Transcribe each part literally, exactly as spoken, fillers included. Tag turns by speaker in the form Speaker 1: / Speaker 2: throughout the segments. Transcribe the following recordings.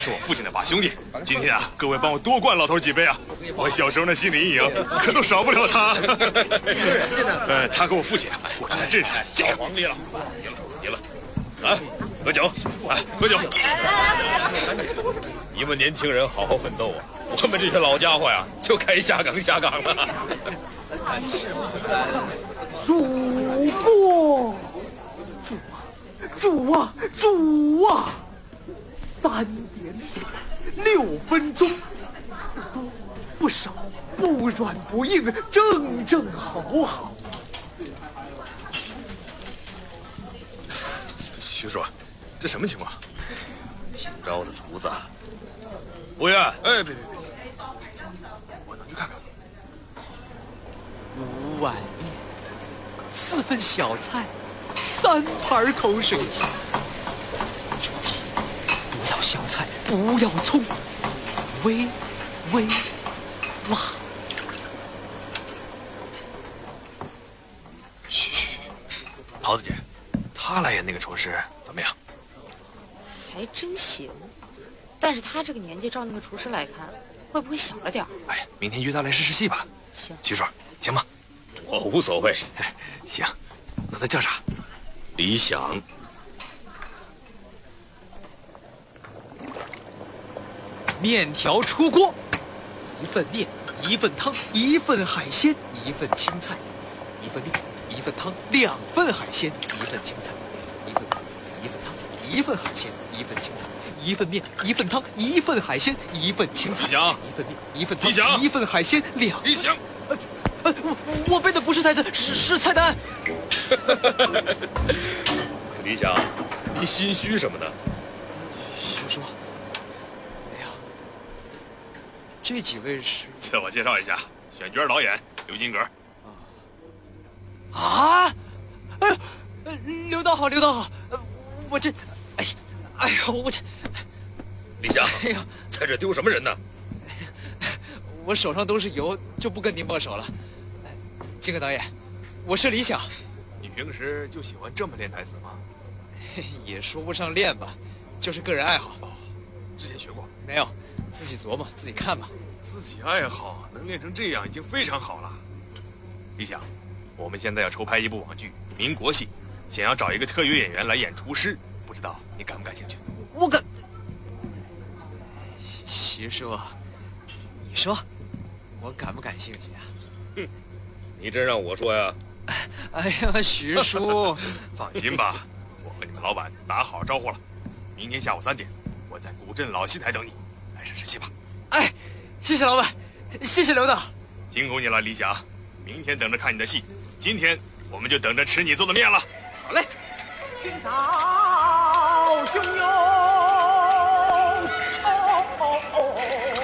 Speaker 1: 是我父亲的把兄弟。今天啊，各位帮我多灌老头几杯啊！我小时候那心理阴影可都少不了他。呃，他跟我父亲过去在镇上叫皇帝了，赢了，赢了，啊，喝酒，啊，喝酒！你们年轻人好好奋斗啊！我们这些老家伙呀，就该下岗下岗了。
Speaker 2: 主公，主啊，主啊，主啊！三点水，六分钟，不多不少，不软不硬，正正好好。
Speaker 1: 徐叔，这什么情况？
Speaker 3: 姓招的厨子，
Speaker 1: 服务员，哎，别别别，我能去看看。
Speaker 2: 五碗面，四份小菜，三盘口水鸡。注记，不要小菜，不要葱，微微辣。
Speaker 1: 嘘嘘，桃子姐，他来演那个厨师怎么样？
Speaker 4: 还真行，但是他这个年纪照那个厨师来看，会不会小了点儿？
Speaker 1: 哎呀，明天约他来试试戏吧。
Speaker 4: 行，
Speaker 1: 徐叔，行吗？
Speaker 3: 我无所谓。
Speaker 1: 行，那他叫啥？
Speaker 3: 李想。
Speaker 2: 面条出锅，一份面，一份汤，一份海鲜，一份青菜，一份面，一份汤，两份海鲜，一份青菜，一份一份汤，一份海鲜，一份青菜，一份面，一份汤，一份海鲜，一份青菜，
Speaker 1: 李想，
Speaker 2: 一份面，一份汤，
Speaker 1: 李想，
Speaker 2: 一份海鲜，两。
Speaker 1: 李想，
Speaker 2: 呃呃，我我背的不是台词，是是菜单。
Speaker 3: 李想，你心虚什么呢？
Speaker 2: 徐叔，哎呀，这几位是
Speaker 1: 自我介绍一下，选角导演刘金阁。
Speaker 2: 啊！哎呦，呃刘导好，刘导好，呃我这，哎呀，哎呦，我这，
Speaker 3: 李想，
Speaker 2: 哎呀，
Speaker 3: 在这丢什么人呢？
Speaker 2: 我手上都是油，就不跟您握手了。哎金戈导演，我是李想。
Speaker 1: 你平时就喜欢这么练台词吗？
Speaker 2: 也说不上练吧，就是个人爱好。
Speaker 1: 哦，之前学过
Speaker 2: 没有？自己琢磨，自己看吧。
Speaker 1: 自己爱好能练成这样已经非常好了。李想，我们现在要筹拍一部网剧民国戏，想要找一个特约演员来演厨师，不知道你感不感兴趣？
Speaker 2: 我感，徐叔，你说，我感不感兴趣啊？
Speaker 3: 哼，你真让我说呀？
Speaker 2: 哎呀，徐叔，
Speaker 1: 放心吧，我和你们老板打好招呼了，明天下午三点，我在古镇老戏台等你，来试试戏吧。
Speaker 2: 哎，谢谢老板，谢谢刘导，
Speaker 1: 辛苦你了，李想，明天等着看你的戏，今天我们就等着吃你做的面了。
Speaker 2: 好嘞。
Speaker 5: 今早汹涌，哦哦，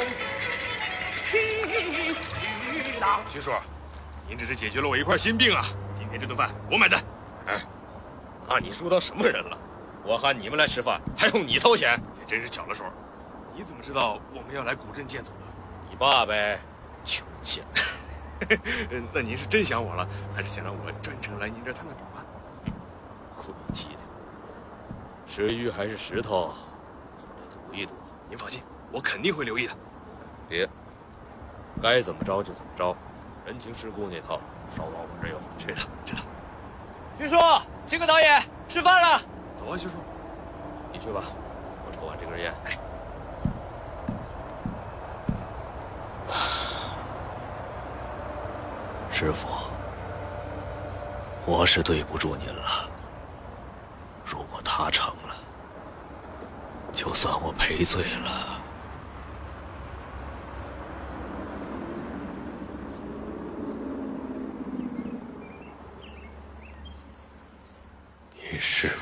Speaker 5: 细雨浪。
Speaker 1: 徐叔，您只是解决了我一块心病啊！今天这顿饭我买单。
Speaker 3: 哎，把你叔当什么人了？我喊你们来吃饭，还用你掏钱？
Speaker 1: 这真是巧了手。你怎么知道我们要来古镇见总的？
Speaker 3: 你爸呗，穷贱。
Speaker 1: 那您是真想我了，还是想让我专程来您这儿探探宝啊？
Speaker 3: 晦气的，吃鱼还是石头，总得赌一赌。
Speaker 1: 您放心，我肯定会留意的。
Speaker 3: 别，该怎么着就怎么着，人情世故那套，少往我这儿有。
Speaker 1: 知道，知道。
Speaker 2: 徐叔，金戈导演，吃饭了。
Speaker 1: 走啊，徐叔。
Speaker 3: 你去吧，我抽完这根烟。哎。师傅，我是对不住您了。如果他成了，就算我赔罪了。你是